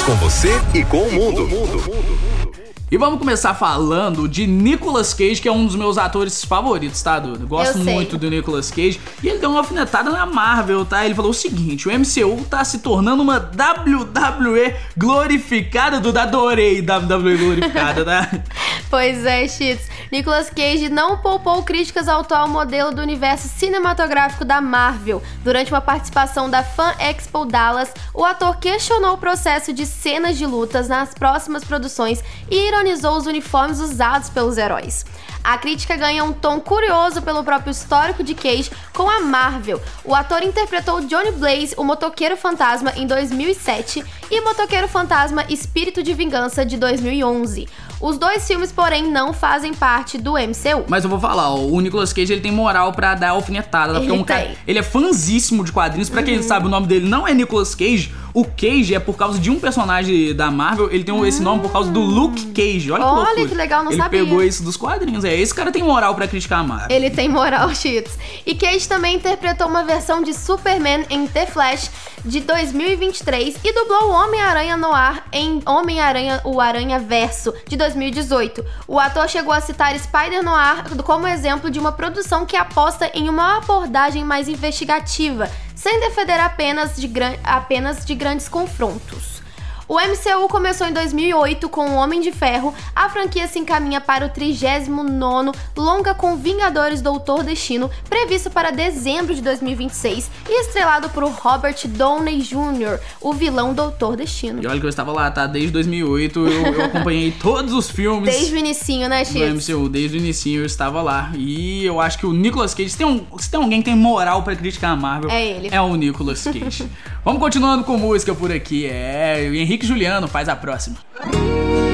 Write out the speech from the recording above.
com você e com o mundo. E vamos começar falando de Nicolas Cage, que é um dos meus atores favoritos, tá, Duda? Gosto muito do Nicolas Cage. E ele deu uma alfinetada na Marvel, tá? Ele falou o seguinte: o MCU tá se tornando uma WWE glorificada, Duda. Adorei WWE glorificada, tá? Pois é, Cheats. Nicolas Cage não poupou críticas ao atual modelo do universo cinematográfico da Marvel. Durante uma participação da Fan Expo Dallas, o ator questionou o processo de cenas de lutas nas próximas produções e ironizou os uniformes usados pelos heróis. A crítica ganha um tom curioso pelo próprio histórico de Cage com a Marvel. O ator interpretou Johnny Blaze, o Motoqueiro Fantasma, em 2007 e Motoqueiro Fantasma Espírito de Vingança, de 2011. Os dois filmes, porém, não fazem parte do MCU. Mas eu vou falar, ó, o Nicolas Cage, ele tem moral pra dar alfinetada, porque ele é fãzíssimo de quadrinhos. Pra quem sabe, o nome dele não é Nicolas Cage. O Cage é por causa de um personagem da Marvel. Ele tem esse nome por causa do Luke Cage. Olha que loucura. Olha que legal, não sabia. Ele pegou isso dos quadrinhos. Esse cara tem moral pra criticar a Marvel. Ele tem moral, Cheats. E Cage também interpretou uma versão de Superman em The Flash, de 2023, e dublou o Homem-Aranha Noir em Homem-Aranha, o Aranha-Verso, de 2018. O ator chegou a citar Spider-Noir como exemplo de uma produção que aposta em uma abordagem mais investigativa, sem defender apenas de grandes confrontos. O MCU começou em 2008 com O Homem de Ferro. A franquia se encaminha para o 39º longa com Vingadores Doutor Destino, previsto para dezembro de 2026 e estrelado por Robert Downey Jr., o vilão Doutor Destino. E olha que eu estava lá, tá? Desde 2008 eu acompanhei todos os filmes. Desde o inicinho, né, Chico? Do MCU, desde o inicinho eu estava lá. E eu acho que o Nicolas Cage, se tem alguém que tem moral pra criticar a Marvel, é ele. É o Nicolas Cage. Vamos continuando com música por aqui. O Henrique Juliano faz a próxima.